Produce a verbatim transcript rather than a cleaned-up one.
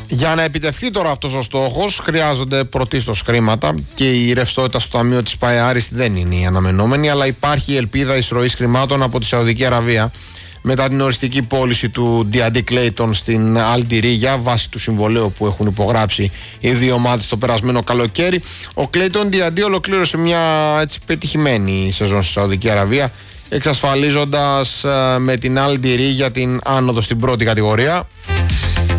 Για να επιτευχθεί τώρα αυτός ο στόχος χρειάζονται πρωτίστως χρήματα και η ρευστότητα στο ταμείο της ΠΑΕ Άριστ δεν είναι η αναμενόμενη, αλλά υπάρχει η ελπίδα εισρωής χρημάτων από τη Σαουδική Αραβία μετά την οριστική πώληση του Ντιαντί Κλέιτον στην Αλντιρίγια βάσει του συμβολαίου που έχουν υπογράψει οι δύο ομάδες το περασμένο καλοκαίρι. Ο Κλέιτον Ντιαντί ολοκλήρωσε μια έτσι πετυχημένη σεζόν στη Σαουδική Αραβία, εξασφαλίζοντας uh, με την Αλντιρίγια την άνοδο στην πρώτη κατηγορία.